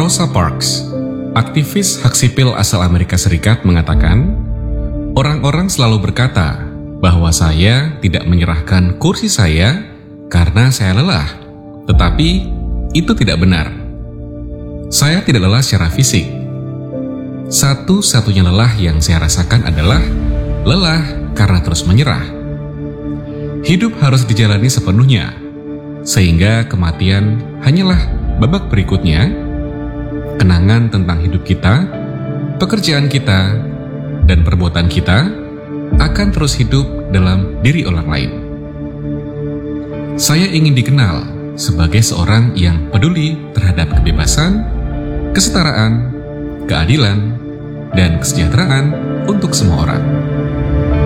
Rosa Parks, aktivis hak sipil asal Amerika Serikat, mengatakan, orang-orang selalu berkata bahwa saya tidak menyerahkan kursi saya karena saya lelah, tetapi itu tidak benar. Saya tidak lelah secara fisik. Satu-satunya lelah yang saya rasakan adalah lelah karena terus menyerah. Hidup harus dijalani sepenuhnya, sehingga kematian hanyalah babak berikutnya. Kenangan tentang hidup kita, pekerjaan kita, dan perbuatan kita akan terus hidup dalam diri orang lain. Saya ingin dikenal sebagai seorang yang peduli terhadap kebebasan, kesetaraan, keadilan, dan kesejahteraan untuk semua orang.